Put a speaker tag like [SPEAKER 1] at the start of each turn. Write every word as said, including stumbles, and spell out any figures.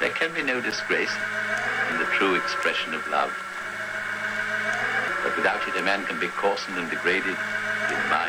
[SPEAKER 1] There can be no disgrace in the true expression of love. But without it, a man can be coarsened and degraded in mind.